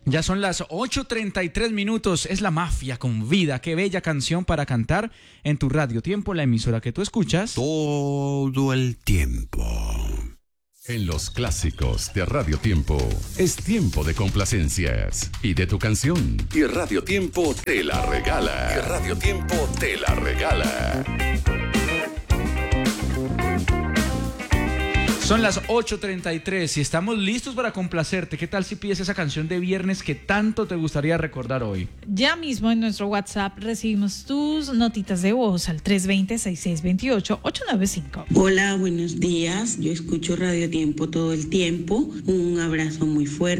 Ya son las 8:33 minutos. Es La Mafia con Vida. Qué bella canción para cantar en tu Radio Tiempo, la emisora que tú escuchas todo el tiempo. En los clásicos de Radio Tiempo es tiempo de complacencias y de tu canción. Y Radio Tiempo te la regala. Y Radio Tiempo te la regala. Son las 8:33 y estamos listos para complacerte. ¿Qué tal si pides esa canción de viernes que tanto te gustaría recordar hoy? Ya mismo en nuestro WhatsApp recibimos tus notitas de voz al 320-6628-895. Hola, buenos días. Yo escucho Radio Tiempo todo el tiempo. Un abrazo muy fuerte.